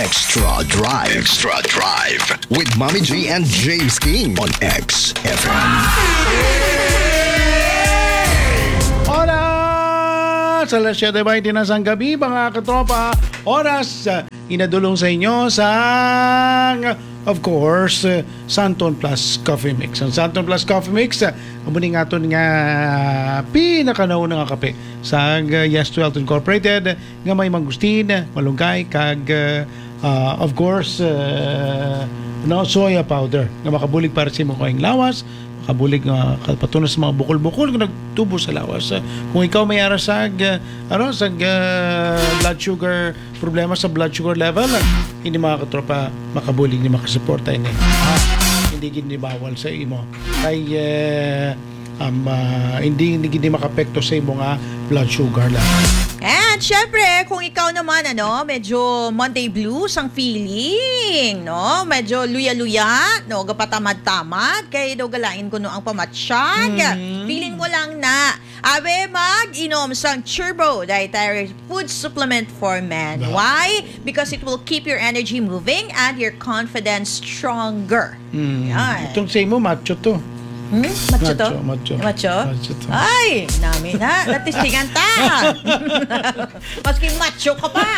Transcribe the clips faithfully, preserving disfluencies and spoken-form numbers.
Extra Drive. Extra Drive. With Mommy G and James King on X F M. Oras! Alas siyete bayti na sang gabi, mga katropa. Oras, uh, inadulong sa inyo sang, of course, uh, Santon Plus Coffee Mix. Ang Santon Plus Coffee Mix, uh, amunin nga ito nga pinakanaon nga kape sa uh, Yes twelve Incorporated nga may mangustin, malunggay, kag, uh, uh, of course, uh, no, soya powder nga makabulig para sa mga lawas, kabulig nga uh, patunas sa mga bukol-bukol nga nagtubo sa lawas. Uh, kung ikaw may ara sa uh, ano sa uh, blood sugar problema sa blood sugar level, uh, hindi mga katropa makabulig ni makasuporta ini. Ah, hindi gini bawal sa imo. Kay uh, um, uh, hindi hindi gini makapekto sa imo nga blood sugar level. And syempre, kung ikaw naman, ano, medyo Monday blues ang feeling, no? Medyo luya-luya, no? Gapatamad-tamad, kaya daw galain ko no ang pamatsyag. Mm-hmm. Feeling mo lang na, abe, mag-inom sang Turbo Dietary Food Supplement for Men. No. Why? Because it will keep your energy moving and your confidence stronger. Mm. Yan. Itong say mo, macho to. Hmm? Macho to? Macho. Macho? Macho to. Ay, namin ha. Natistingan ta. Maski macho ka pa.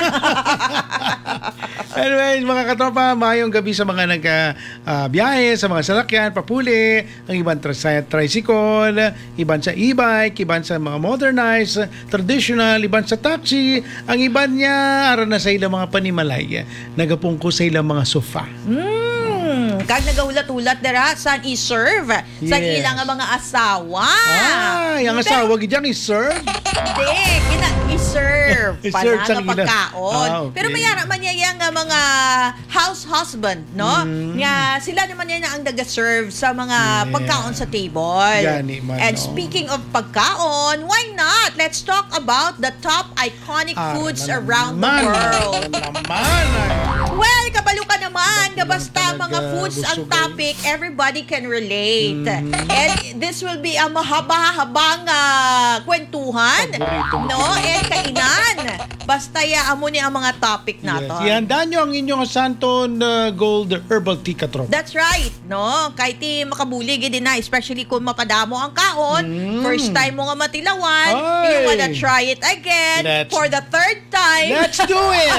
Anyways, mga katropa, mayong gabi sa mga nag-biyahe, uh, sa mga salakyan, papuli, ang ibang tri- tricycle, iban sa e-bike, iban sa mga modernized, traditional, iban sa taxi, ang iban niya, aran na sa ilang mga panimalay, nagapungko sa ilang mga sofa. Hmm. Kag nagahulat-hulat dira saan i-serve sa Yes. ilang mga asawa. Ay, ang asawa gidyang i-serve? Hindi, kina i-serve pa I-serve na sa nga ila. pagkaon. Ah, okay. Pero mayara man niya nga mga house husband, no? Mm. Nga sila naman yan ang nag-serve sa mga Yeah. pagkaon sa table. Gani man, And no? speaking of pagkaon, why not? Let's talk about the top iconic Ah, foods naman, around the naman, world. naman. Well, kabalo ka naman, nga Naman basta talaga, mga foods ang busog topic, everybody can relate. Mm. And this will be a mahaba-habang uh, kwentuhan, Paborito mo no? And kainan. Basta ya amo ni ang mga topic nato. Yes. Ihanda nyo ang inyong Santon uh, Gold Herbal Tea, katropa. That's right, no? Kahit di makabulig, din na, especially kung mapadamo ang kaon, Mm. first time mo nga matilawan, Ay. you wanna try it again Let's- for the third time. Let's do it!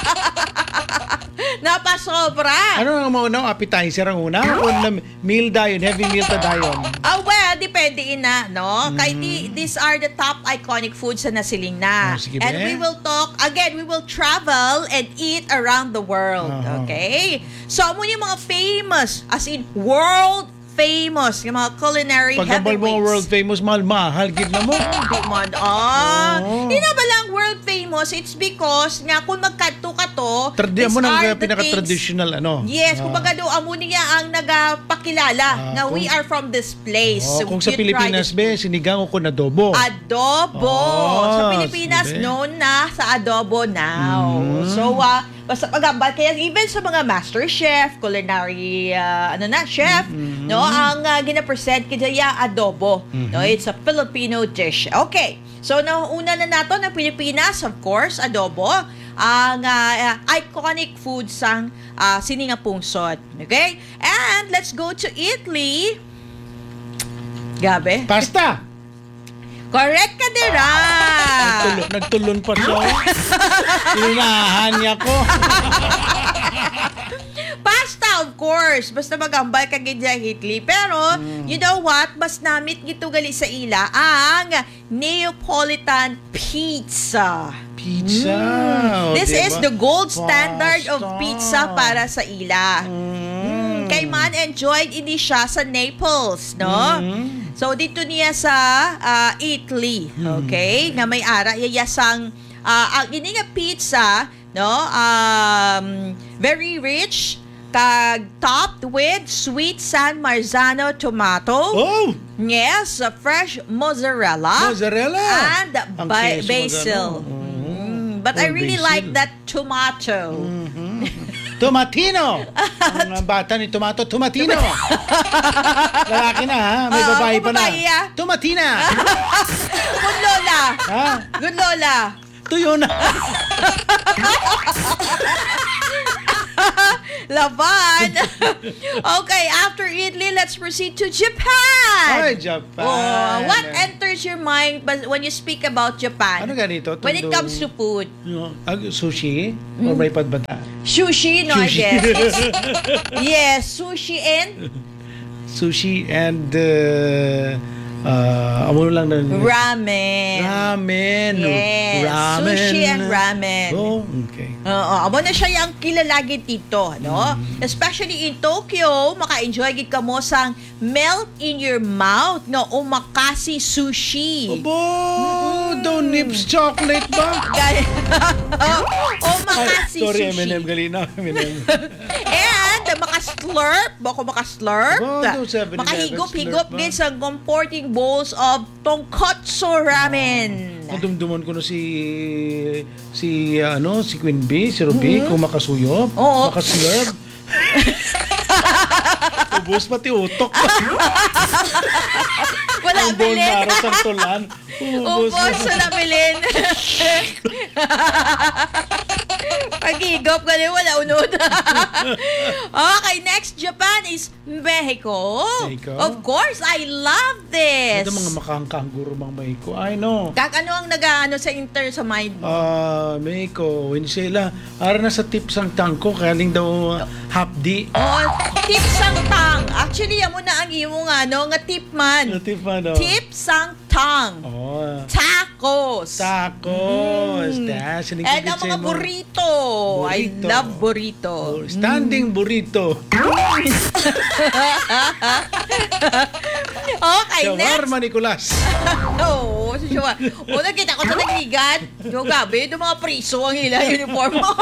Napasobra. Ano ang mauna? Appetizer ang una? O na meal dayon? Heavy meal ta dayon? Ah, well, depende ina, no? Mm. Kaya di- these are the top iconic foods na nasiling na. Oh, sige And be. we will talk, again, we will travel and eat around the world, Uh-huh. okay? So, amo yung mga famous, as in world famous, yung mga culinary Pagkabal mo heavyweights. world famous, mahal-mahal, gid na mo. Di man, ah. Oo. Hindi na ba lang world famous? It's because nga kung magkadto ka to, Tradi mo these ng are the pinaka-traditional, ano? Yes, Ah. kumbaga daw amo niya ang nagapakilala Ah, nga we kung- are from this place. Oh, So kung sa you try Pilipinas, this be, sinigang ko na adobo. Adobo. Oh, sa Pilipinas, sige. known na sa adobo now. Mm. So, uh, basta pagambal, kaya even sa mga master chef, culinary, uh, ano na, chef, Mm-hmm. no, ang uh, gina-present kaya adobo. No, it's a Filipino dish. Okay. So, nauna na nato ng Pilipinas, of course, adobo. Ang uh, iconic food sang uh, sininga pungsod. Okay? And let's go to Italy. Gabi? Pasta! Correct ka, Dira! Nagtulon, nagtulon pa siya. Inunahan niya ko. Pasta, of course. Basta magambal ka gidya Italy. Pero, you know what? Mas namit gito gali sa ila ang Neapolitan pizza. Pizza. Oh, This diba? is the gold standard Pasta. of pizza para sa ila. Mm. Kay man enjoyed ini siya sa Naples, no? Mm. So dito niya sa ah, Italy, okay? Nga may ara yayasang uh, ang ini nga pizza, no? Um very rich, kag topped with sweet San Marzano tomato. Oh! Yes, a fresh mozzarella. Mozzarella! And Ang ba- keso, basil. mozzarella. Mm, but Oh, I really basil. like that tomato. Tomatino! Ang bata ni Tomato, Tomatino! Lalaki na, ha? May Ah, babae kung pa na. babae, ah. Tomatina! Good Lola! Ha? Good Lola! Tuyo na. Laban. Okay, after Italy, let's proceed to Japan. Ay, Japan. Oh, what enters your mind but when you speak about Japan? Ano ganito? When it Tundo- comes to food? Yung, ah, sushi? Or may padbata? Sushi, no, Sushi. I guess. It's- yes, sushi and Sushi and uh, uh, amo lang ng ramen. ramen. Yes, Ramen. sushi and ramen. Oh, okay. Oo, amo na siya yung kilalagi dito, no? Especially in Tokyo, maka-enjoy gid ka mo sang melt in your mouth, no? Omakase sushi. Obo! Don't nips chocolate ba? Gani- Ay, Omakase sorry, sushi. M and M galina. M and M. And maka-slurp, bako maka-slurp. Oh, no, seven eleven Makahigop-higop slurp ba? gid sa comforting bowls of tonkotsu ramen. Kudumduman ko na si si ano si Queen Bee, si Ruby, kung makasuyop, Oo. makaslurp. Ubus pati utok. Wala Ang bone bilin. marrow sa tulan. Ubus. Ubos sa nabilin. Pag-higop ka rin, wala unod. Okay, next Japan is Mexico. Mexico. Of course, I love this. Ito mga makangkangguro mga Mexico. I know. Kak, ano ang nag-ano sa inter sa mind mo? Ah, Mexico, when sila ara na sa tips ang tangko kaya ling daw hapdi. Oh, tip sang tang. Actually, amo na ang imo nga, no? Nga tip man. Tip ano? Tip sang tang. Oh. Tacos. Tacos. Mm. Das, And ang mga burrito. I Burrito. love burrito. Oh, standing burrito. Okay, next. Shawarma Nicolas. Oo, si Shawa. O, nakita ko sa nagligan. Yung gabi, yung mga priso ang ila uniform mo.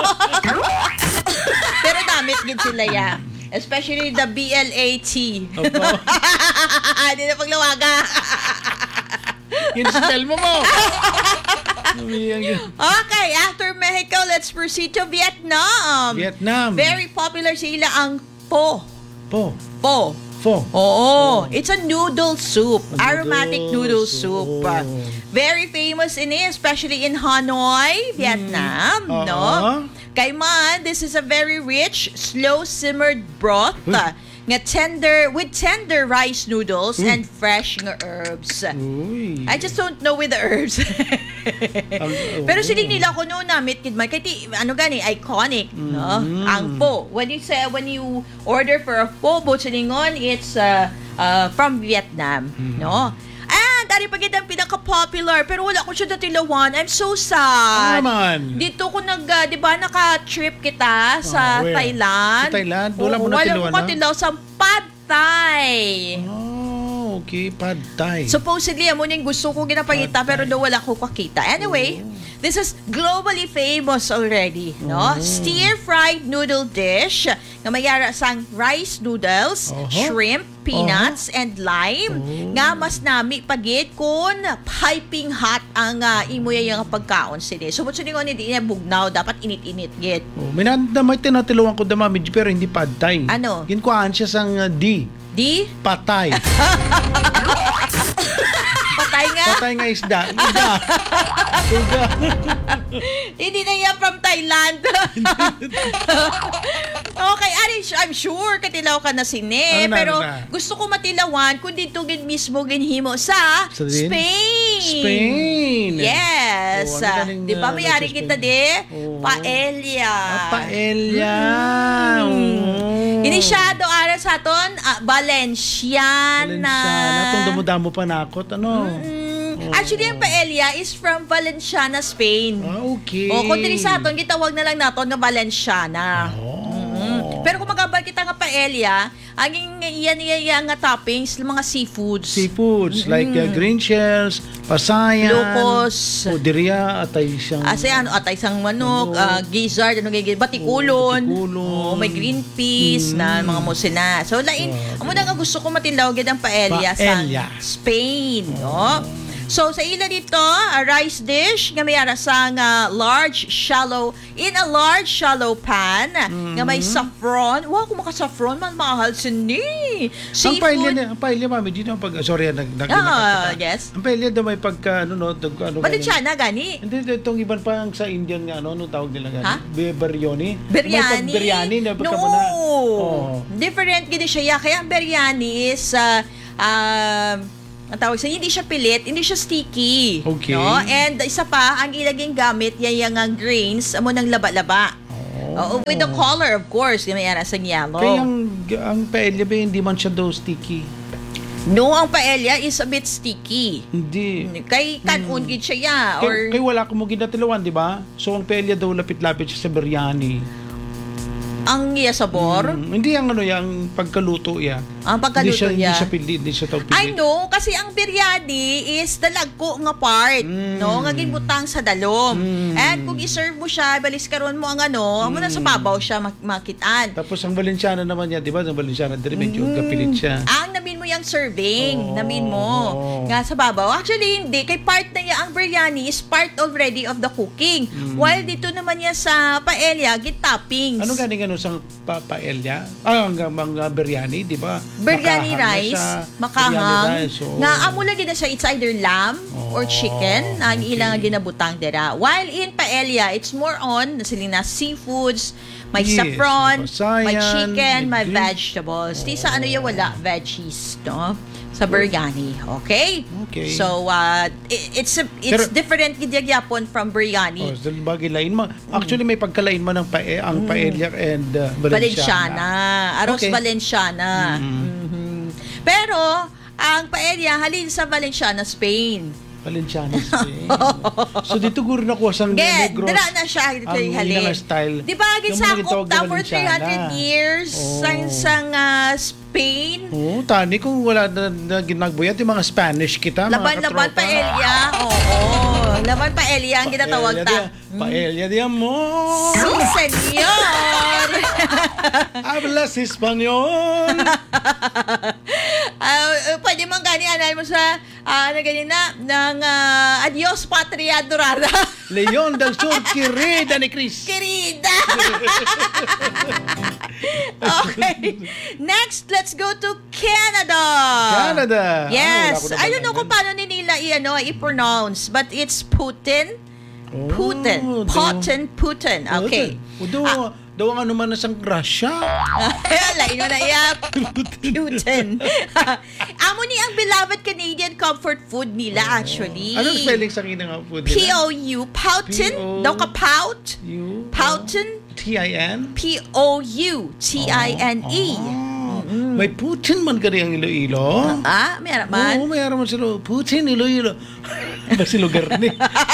Pero damit gid sila ya. Especially the B L A T. Opo. Hindi na paglawaga. Yun spell mo mo. Umiyak yun. Okay, after Mexico, let's proceed to Vietnam. Vietnam. Very popular sila ang po. Po. Po. Po. Oo, it's a noodle soup, A aromatic noodle noodle soup. soup. Very famous in it, especially in Hanoi, Vietnam, Oo. no? Kay man, this is a very rich, slow-simmered broth Uy. uh, nga tender with tender rice noodles Uy. and fresh nga herbs. Uy. I just don't know with the herbs. Ang- Pero oo. siling nila ko no namit kid may kay ti- ano gani iconic no Mm. ang po when you say when you order for a po but silingon it's uh, uh, from Vietnam Mm. no. And dari pagid ang pinaka-popular pero wala ko siya datilawan. I'm so sad. Ano naman? Dito ko nag uh, 'di ba naka-trip kita sa Ah, where? Thailand. Sa Thailand? Wala mo Oo, natilawan, Wala ko ha? matilaw sa Pad Thai. Oh, okay. Pad Thai. Supposedly, amo yung gusto ko ginapangita pero do wala ko kakita. Anyway, this is globally famous already, no? Stir-fried noodle dish na mayara sang rice noodles, Oho. shrimp, peanuts, and lime. Nga mas nami pagit kun piping hot ang uh, imoya yung pagkaon sini. So, mutso nga hindi niya bugnaw, dapat init-init git. Oh, may na, na may tinatilawan ko dama medyo pero hindi Pad Thai. Ano? Ginkuhaan siya sang uh, D. Di? Patay. Patay nga. Patay nga isda. Isda. Isda. Hindi na yan from Thailand. Okay, Ari, I'm sure katilaw ka na sine. Ano na, pero ano na? gusto ko matilawan kung dito gid mismo ginhimo sa Sa din? Spain. Spain. Yes. Oh, ano galing, Di ba uh, may like ari sa kita Spain? di? Oh. Paella. Ah, paella. Mm. Oh. Inisyado ara sa aton, ah, Valenciana. Valenciana. Itong damo-damo pa nakot. Ano? Mm, Actually, ang paella is from Valenciana, Spain. Ah, okay. O, kung dili sa aton, gitawag na lang naton nga Valenciana. Oh. Mm. Pero kung magabal kita nga paella, ang iyan iyan nga toppings, mga seafoods. Seafoods like uh, green shells, pasayan, Locos. o diriya, atay siyang... Asa ano, atay sang manok, Manok. ah, gizzard, ano gigil, batikulon. Oh, batikulon. Oh, may green peas na mga musina. So lain, Oh, amo na nga gusto ko matinlaw gid ang paella sa Paella. Spain, no? So sa ila dito, a rice dish nga may ara sang ah, large shallow in a large shallow pan nga may saffron. Wow, kung maka saffron man mahal sini. Ang paella, niya- ang paella, mami, di naman pag... Sorry, nag... nag Ah, nakakata- yes. Ang paella daw may pagka, ano, no, tag, ano, Valenciana gani. Hindi, itong iban pa ang sa Indian nga, ano, anong tawag nila Ha? gani? Be- Biryani? Biryani. May pag biryani na No, pagka mo na... Oo. Different gini siya. Yeah. Kaya ang biryani is, uh, uh, ang tawag sa hindi siya pilit, hindi siya sticky. Okay. No? And isa pa, ang ilaging gamit, yan yung uh, grains, amo ng laba-laba. Oo, with the color, of course. May arasang yellow. Kaya ang, ang paella ba, hindi man siya daw sticky. No, ang paella is a bit sticky. Hindi. Kay kanon gid siya ya, or Kay, kay wala ko mo ginatilawan, di ba? So ang paella daw lapit-lapit siya sa biryani. ang iya sabor, Mm, hindi ang ano yung pagkaluto ya. ang Hindi pagkaluto siya, hindi niya. siya pili, hindi siya tawag pili. I know, kasi ang biryani is dalagko nga part, Mm. no? Nga ginbutang sa dalom. Mm. And kung i-serve mo siya, balis karon mo ang ano, amo na sa babaw siya mak- makitaan. Tapos ang Valenciana naman niya, di ba? Ang Valenciana dire medyo Mm. kapilit siya. Ang namin mo yung serving, Oo. namin mo. Nga sa babaw. Actually, hindi. Kay part na niya, ang biryani is part already of the cooking. Mm. While dito naman niya sa paella, git toppings. Ano ganing ano sa pa paella? Ah, ang mga biryani, di ba? Biryani Makahang na rice, siya. makahang. Biryani rice, oo. Nga amo lagi na siya, it's either lamb or Oh, chicken ang okay. ilang ginabutang dira. While in paella, it's more on nasilina seafoods, may Yes, saffron, may may basayan, chicken, may may green. vegetables. Di sa ano yung wala veggies, no? Sa biryani, okay? Okay. So, uh, it- it's a, it's Pero- different gidyapon from biryani. Oh, sa bagay lain mo. Actually may pagkalain mo ng pae, ang paella and uh, Mm. Valenciana. Valenciana. Aros Okay. Valenciana. Mhm. Pero, ang paella halin sa Valenciana, Spain. Valenciana Spain. So dito guro na ko sang Get, negros. dira na siya dito Ang yung halin. ilang style. Di ba, Yung mga gisakop gitawag na ta for Valenciana. three hundred years Oh. sa sang ah, Spain. Oo, tani kung wala na, na ginagbuyat yung mga Spanish kita, Laban-laban mga katropa. paella. Oo. Laban paella ang ginatawag Paella ta. dia- Paella di amor. Si senyor! Hablas Espanyol. Ah, uh, pwede mong ganianan mo sa ah, ano ganyan na ng ah, Adios Patria Dorada. Leon del Sur, querida ni Chris. Querida! Okay. Next, let's go to Canada. Canada. Yes. Ah, wala ko na I don't know ba- kung paano nila i-ano, i-pronounce, but it's Putin. Oh, Putin. daw- Putin, Putin. Okay. O daw, daw ang ano man na sang Russia. Lain mo na iya. Putin. Amo ni ang beloved Canadian comfort food nila actually. Anong spelling sa kina nga food P nila? O U. Poutin. P O Daw ka pout. U. Poutin. T I N? P O U T I N E. Oh, may Putin man kari ang Iloilo. Ah, meron man. Oo, may araw man sila. Putin, Iloilo. Ba si lugar ni?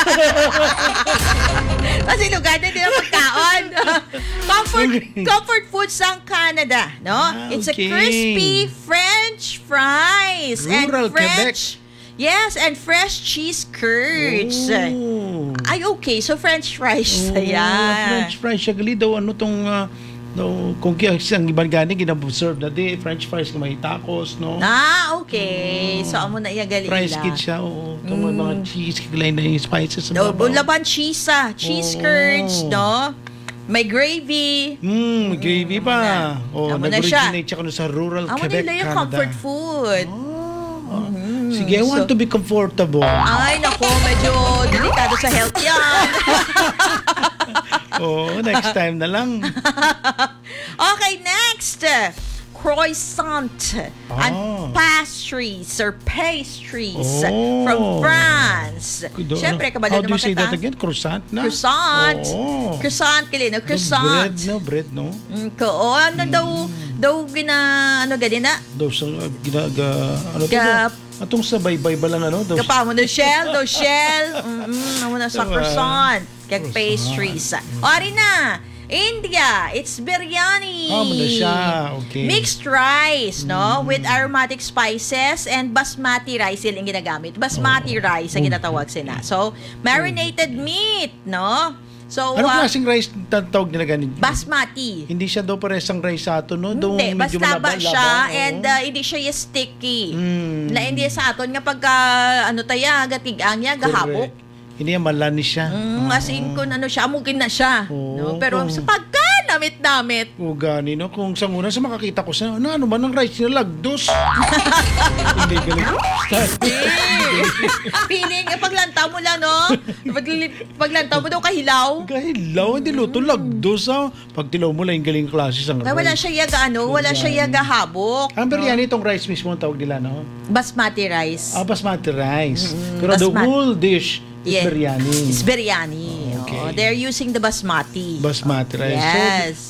Kasi lugar na din ang pagkaon. comfort, comfort food sa Canada, no? Ah, It's okay. a crispy French fries. Rural and French, yes, and fresh cheese curds. Oh. Ay, okay. So, French fries. Oh, Ayan. French fries siya gali daw ano tong ah, daw kung kaya ang ibang gani gina-serve na di French fries na may tacos no. Ah, okay. So, amo na iya gali Fries ila. kid siya oo. Itong mga- mga cheese kagalain na yung spices sa No, babaw. laban cheese ah. Cheese Oh. curds, no? May gravy. Mm, gravy pa. Oh, Amo na siya. nag-originate siya kuno sa rural Amo Quebec, nila yung Canada. comfort food. Oh. Sige, I want So- to be comfortable. Ay, nako, medyo delikado sa health yan. Oh, next time na lang. Okay, next. Croissant and Ah. pastries or pastries Oh. from France. Kudo, Siyempre, ano? kabalo How do you naman say kita. that again? Croissant na? Croissant. Oh. Croissant, kilino. Bread, Croissant. no? Bread, no? Mm, ko, oh, ano daw, daw gina, ano ganina? Daw sa, uh, gina, ga, ano to? Ga- daw? Atong sabay-bay ba lang, ano? Daw, Kapa mo na shell, daw shell. Mm-mm, ano na sa Diba? croissant. Kag Croissant. pastries. O, rin na. India, it's biryani. Ah, muna siya. Okay. Mixed rice, no? With aromatic spices and basmati rice yung ginagamit. Basmati Oh. rice ang ginatawag sila. So, marinated meat, no? So, Anong uh, klaseng rice tawag nila ganun? basmati. Hindi siya daw paresang rice sa ato, no? Daw Hindi, medyo basta malaba- ba siya laba, and oo. uh, hindi siya yung sticky. Mm. Na hindi sa aton nga pagka ano taya gatigang niya gahapok. Correct. Hindi yan, malanis siya. Mm, as in kung ano siya, amugin na siya. Oo. No? Pero sa pagka damit-damit. O gani, no? Kung sa una sa makakita ko sa, ano, ano ba ng rice nila? Lagdos. Hindi galing. Feeling, eh, paglantaw mo lang, no? Pag, paglantaw mo daw kahilaw. Kahilaw, hindi luto. Lagdos, ha? Pag tilaw mo lang yung galing klase sa Kaya wala siya yaga, ano? Wala siya yaga habok. Ang biryani, itong rice mismo ang tawag nila, no? Basmati rice. Ah, basmati rice. Pero the basmati. whole dish is Yeah. biryani. It's biryani. Okay. Oo, they're using the basmati. Basmati rice. Yes. So,